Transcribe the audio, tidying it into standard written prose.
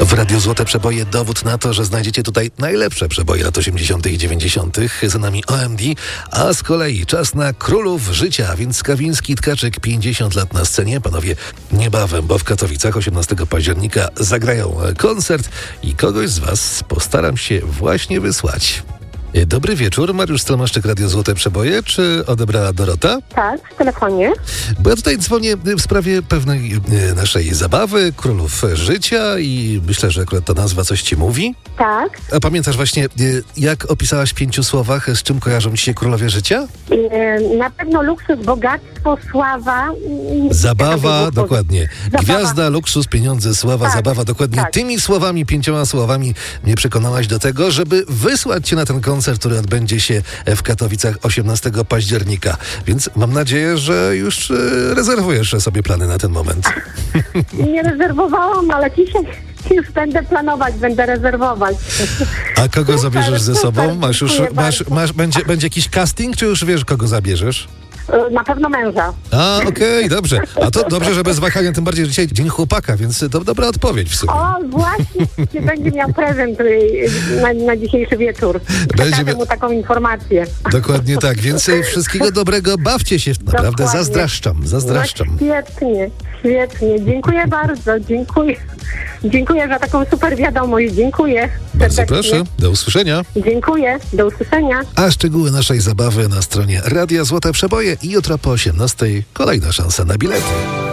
W Radiu Złote Przeboje dowód na to, że znajdziecie tutaj najlepsze przeboje lat 80. i 90. Za nami OMD, a z kolei czas na królów życia, więc Kawiński, Tkaczyk, 50 lat na scenie. Panowie, niebawem, bo w Katowicach 18 października zagrają koncert i kogoś z was postaram się właśnie wysłać. Dobry wieczór, Mariusz Stelmaszczyk, Radio Złote Przeboje. Czy odebrała Dorota? Tak, w telefonie. Bo ja tutaj dzwonię w sprawie pewnej naszej zabawy, Królów Życia i myślę, że akurat ta nazwa coś ci mówi. Tak. A pamiętasz właśnie, jak opisałaś w 5 słowach, z czym kojarzą ci się Królowie Życia? Na pewno luksus, bogactwo, sława. Zabawa, dokładnie. Zabawa. Gwiazda, luksus, pieniądze, sława, Tak, zabawa, dokładnie. tak. Tymi słowami, 5 słowami mnie przekonałaś do tego, żeby wysłać cię na ten koncert, który odbędzie się w Katowicach 18 października. Więc mam nadzieję, że już rezerwujesz sobie plany na ten moment. Nie rezerwowałam, ale dzisiaj już będę planować, będę rezerwować. A kogo zabierzesz ze super, sobą? Masz już, dziękuję będzie jakiś casting, czy już wiesz, kogo zabierzesz? Na pewno męża. A, okej, dobrze. A to dobrze, że bez wahania, tym bardziej, że dzisiaj dzień chłopaka, więc to dobra odpowiedź w sumie. O, właśnie, będzie miał prezent na dzisiejszy wieczór. Przekażę mu taką informację. Dokładnie tak, więc wszystkiego dobrego, bawcie się. Naprawdę Dokładnie. zazdraszczam. No, świetnie. Dziękuję bardzo, dziękuję. Dziękuję za taką super wiadomość, dziękuję. Bardzo serdecznie. proszę, do usłyszenia. Dziękuję, do usłyszenia. A szczegóły naszej zabawy na stronie Radia Złote Przeboje i jutro po 18 kolejna szansa na bilety.